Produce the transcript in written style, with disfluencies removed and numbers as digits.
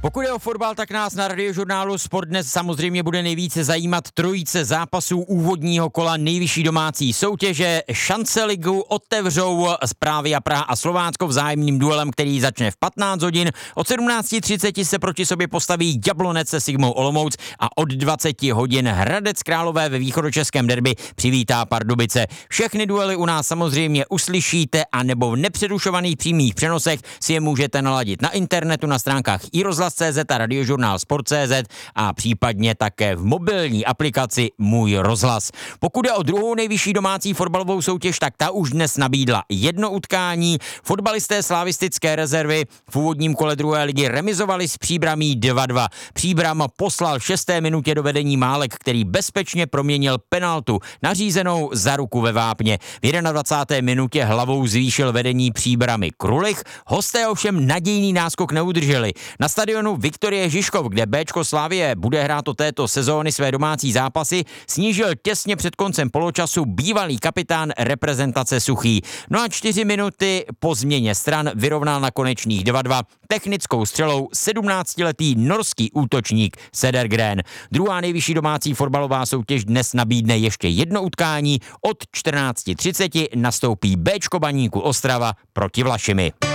Pokud je o fotbal, tak nás na Radiožurnálu Sport dnes samozřejmě bude nejvíce zajímat trojice zápasů úvodního kola nejvyšší domácí soutěže. Šance ligu otevřou Slavia Praha a Slovácko vzájemným duelem, který začne v 15 hodin. Od 17:30 se proti sobě postaví Jablonec se Sigmou Olomouc a od 20 hodin Hradec Králové ve východočeském derby přivítá Pardubice. Všechny duely u nás samozřejmě uslyšíte a nebo v nepřerušovaných přímých přenosech si je můžete naladit na internetu na stránkách iRozhlas.cz a Radiožurnál Sport.cz a případně také v mobilní aplikaci Můj rozhlas. Pokud je o druhou nejvyšší domácí fotbalovou soutěž, tak ta už dnes nabídla jedno utkání. Fotbalisté slavistické rezervy v úvodním kole druhé ligy remizovali s Příbramí 2-2. Příbram poslal v 6. minutě do vedení Málek, který bezpečně proměnil penaltu nařízenou za ruku ve vápně. V 21. minutě hlavou zvýšil vedení Příbramy Krulich. Hosté ovšem nadějný náskok neudrželi. Na stadionu Viktorie Žižkov, kde Bčko Slavie bude hrát o této sezóny své domácí zápasy, snížil těsně před koncem poločasu bývalý kapitán reprezentace Suchý. No a 4 minuty po změně stran vyrovnal na konečných 2-2 technickou střelou 17letý norský útočník Sedergren. Druhá nejvyšší domácí fotbalová soutěž dnes nabídne ještě jedno utkání. Od 14:30 nastoupí Bčko Baníku Ostrava proti Vlašimi.